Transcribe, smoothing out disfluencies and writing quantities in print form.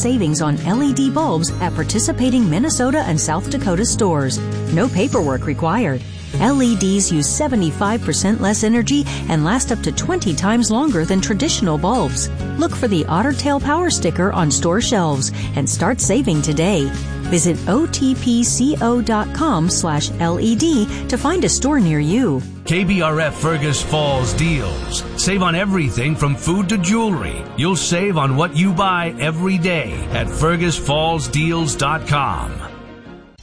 savings on LED bulbs at participating Minnesota and South Dakota stores. No paperwork required. LEDs use 75% less energy and last up to 20 times longer than traditional bulbs. Look for the Otter Tail Power sticker on store shelves and start saving today. Visit otpco.com/LED to find a store near you. KBRF Fergus Falls deals. Save on everything from food to jewelry. You'll save on what you buy every day at fergusfallsdeals.com.